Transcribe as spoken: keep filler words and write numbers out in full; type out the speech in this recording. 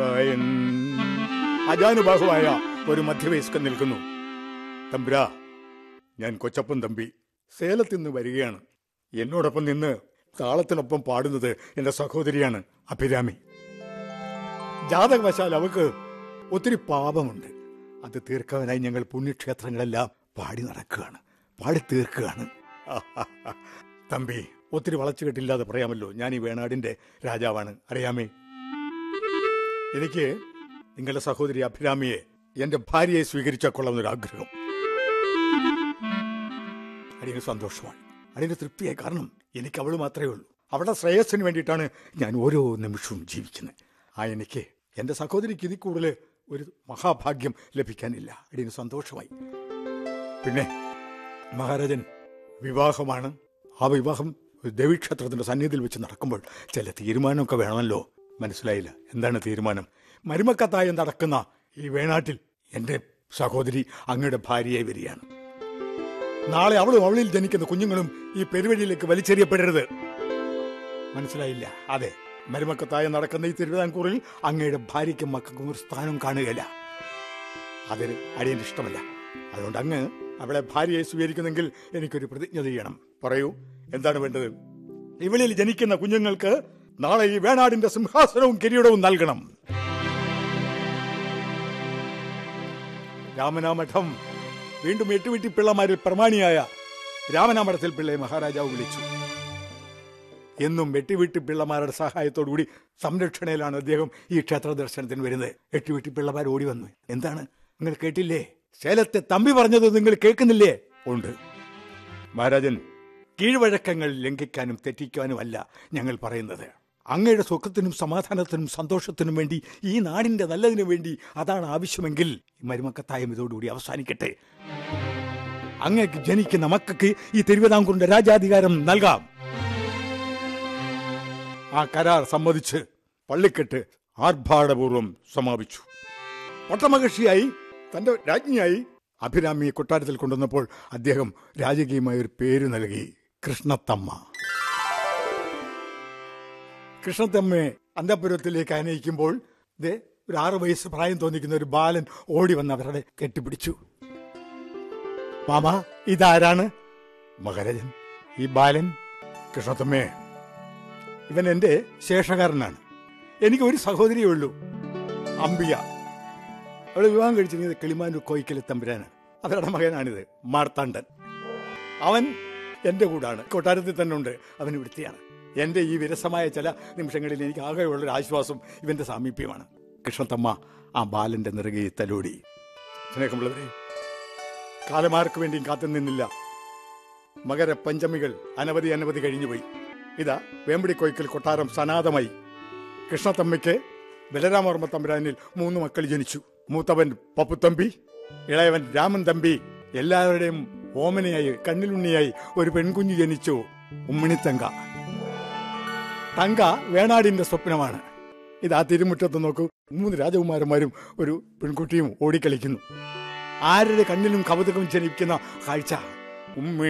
മഹാകായൻ അജാനുബാഹുവായ ഒരു മധ്യവയസ്കൻ നിൽക്കുന്നു. തമ്പുരാ, ഞാൻ കൊച്ചപ്പൻ തമ്പി, സേലത്ത് നിന്ന് വരികയാണ്. എന്നോടൊപ്പം നിന്ന് താളത്തിനൊപ്പം പാടുന്നത് എന്റെ സഹോദരിയാണ് അഭിരാമി. ജാതകവശാൽ അവക്ക് ഒത്തിരി പാപമുണ്ട്. അത് തീർക്കാനായി ഞങ്ങൾ പുണ്യക്ഷേത്രങ്ങളെല്ലാം പാടി നടക്കുകയാണ്, പാടി തീർക്കുകയാണ്. തമ്പി, ഒത്തിരി വളച്ചുകെട്ടില്ലാതെ പറയാമല്ലോ, ഞാൻ ഈ വേണാടിന്റെ രാജാവാണ്, അറിയാമേ. എനിക്ക് നിങ്ങളുടെ സഹോദരി അഭിരാമിയെ എന്റെ ഭാര്യയെ സ്വീകരിച്ചാൽ കൊള്ളാമെന്നൊരാഗ്രഹം. അടിയന് സന്തോഷമാണ്, അടിയന് തൃപ്തിയായി. കാരണം എനിക്ക് അവൾ മാത്രമേ ഉള്ളൂ. അവളുടെ ശ്രേയസ്സിന് വേണ്ടിയിട്ടാണ് ഞാൻ ഓരോ നിമിഷവും ജീവിക്കുന്നത്. ആ എനിക്ക് എന്റെ സഹോദരിക്ക് ഇതിൽ കൂടുതൽ ഒരു മഹാഭാഗ്യം ലഭിക്കാനില്ല. അടിയന് സന്തോഷമായി. പിന്നെ മഹാരാജൻ, വിവാഹമാണ്. ആ വിവാഹം ദേവീക്ഷേത്രത്തിന്റെ സന്നിധിയിൽ വെച്ച് നടക്കുമ്പോൾ ചില തീരുമാനമൊക്കെ വേണമല്ലോ. മനസ്സിലായില്ല, എന്താണ് തീരുമാനം? മരുമക്കത്തായം നടക്കുന്ന ഈ വേണാട്ടിൽ എന്റെ സഹോദരി അങ്ങയുടെ ഭാര്യയായി വരികയാണ്. നാളെ അവളും അവളിൽ ജനിക്കുന്ന കുഞ്ഞുങ്ങളും ഈ പെരുവഴിയിലേക്ക് വലിച്ചെറിയപ്പെടരുത്. മനസ്സിലായില്ല? അതെ, മരുമക്കത്തായം നടക്കുന്ന ഈ തിരുവിതാംകൂറിൽ അങ്ങയുടെ ഭാര്യയ്ക്കും മക്കൾക്കും ഒരു സ്ഥാനം കാണുകയില്ല. അതിന് അടിയന് ഇഷ്ടമല്ല. അതുകൊണ്ട് അങ്ങ് അവളെ ഭാര്യയായി സ്വീകരിക്കുന്നെങ്കിൽ എനിക്കൊരു പ്രതിജ്ഞ ചെയ്യണം. പറയൂ, എന്താണ് വേണ്ടത്? ഇവളിൽ ജനിക്കുന്ന കുഞ്ഞുങ്ങൾക്ക് നാളെ ഈ വേണാടിന്റെ സിംഹാസനവും കിരീടവും നൽകണം. രാമനാമഠം വീണ്ടും എട്ടുവീട്ടി പിള്ളമാരിൽ പ്രമാണിയായ രാമനാമഠത്തിൽ പിള്ളയെ മഹാരാജാവ് വിളിച്ചു. എന്നും എട്ടുവീട്ടി പിള്ളമാരുടെ സഹായത്തോടുകൂടി സംരക്ഷണയിലാണ് അദ്ദേഹം ഈ ക്ഷേത്ര ദർശനത്തിന് വരുന്നത്. എട്ടുവീട്ടി പിള്ളമാർ ഓടി വന്നു. എന്താണ്, നിങ്ങൾ കേട്ടില്ലേ? സേലത്തെ തമ്പി പറഞ്ഞത് നിങ്ങൾ കേൾക്കുന്നില്ലേ? ഉണ്ട് മഹാരാജൻ. കീഴ്വഴക്കങ്ങൾ ലംഘിക്കാനും തെറ്റിക്കാനുമല്ല ഞങ്ങൾ പറയുന്നത്. അങ്ങയുടെ സുഖത്തിനും സമാധാനത്തിനും സന്തോഷത്തിനും വേണ്ടി, ഈ നാടിന്റെ നല്ലതിനു വേണ്ടി അതാണ് ആവശ്യമെങ്കിൽ മരുമക്കത്തായം ഇതോടുകൂടി അവസാനിക്കട്ടെ. അങ്ങക്ക് ജനിക്കുന്ന മക്കൾക്ക് ഈ തിരുവിതാംകൂറിന്റെ രാജാധികാരം നൽകാം. ആ കരാർ സമ്മതിച്ച് പള്ളിക്കെട്ട് ആർഭാടപൂർവം സമാപിച്ചു. പട്ടമഹിഷിയായി തന്റെ രാജ്ഞിയായി അഭിരാമിയെ കൊട്ടാരത്തിൽ കൊണ്ടുവന്നപ്പോൾ അദ്ദേഹം രാജകീയമായ ഒരു പേര് നൽകി, കൃഷ്ണത്തമ്മ. കൃഷ്ണത്തമ്മയെ അന്തഃപുരത്തിലേക്ക് ആനയിക്കുമ്പോൾ ദേ ഒരു ആറു വയസ്സ് പ്രായം തോന്നിക്കുന്ന ഒരു ബാലൻ ഓടി വന്ന് അവരുടെ കെട്ടിപ്പിടിച്ചു. മാമാ, ഇതാരാണ്? മഹാരാജൻ, ഈ ബാലൻ കൃഷ്ണത്തമ്മേ, ഇവൻ എന്റെ ശേഷകാരനാണ്. എനിക്ക് ഒരു സഹോദരിയേ ഉള്ളൂ, അംബിയ. അവളെ വിവാഹം കഴിച്ചിരിക്കുന്നത് കിളിമാനൂർ കോയിക്കലെ തമ്പുരാനാണ്. അവരുടെ മകനാണിത്, മാർത്താണ്ഡൻ. അവൻ എന്റെ കൂടാണ്, കൊട്ടാരത്തിൽ തന്നെ ഉണ്ട്. അവൻ ഇവിടുത്തെയാണ്. എന്റെ ഈ വിരസമായ ചില നിമിഷങ്ങളിൽ എനിക്ക് ആകെയുള്ളൊരു ആശ്വാസം ഇവന്റെ സാമീപ്യമാണ്. കൃഷ്ണത്തമ്മ ആ ബാലന്റെ നെറുകയിൽ തലോടി. സ്നേഹമുള്ളവരെ, കാലമാർക്ക് വേണ്ടിയും കാത്തു നിന്നില്ല. മകര പഞ്ചമികൾ അനവധി അനവധി കഴിഞ്ഞുപോയി. ഇതാ വേമ്പടി കോയിക്കൽ കൊട്ടാരം സനാതമായി. കൃഷ്ണത്തമ്മയ്ക്ക് ബലരാമവർമ്മ തമ്പുരാനിൽ മൂന്ന് മക്കൾ ജനിച്ചു. മൂത്തവൻ പപ്പുത്തമ്പി, ഇളയവൻ രാമൻ തമ്പി. എല്ലാവരുടെയും ഓമനയായി കണ്ണിലുണ്ണിയായി ഒരു പെൺകുഞ്ഞു ജനിച്ചു, ഉമ്മിണിത്തങ്ക. തങ്ക വേണാടിന്റെ സ്വപ്നമാണ്. ഇതാ തിരുമുറ്റത്ത് നോക്കൂ, മൂന്ന് രാജകുമാരന്മാരും ഒരു പെൺകുട്ടിയും ഓടിക്കളിക്കുന്നു. ആരുടെ കണ്ണിലും കൗതുകം ജനിക്കുന്ന കാഴ്ച. ഉമ്മ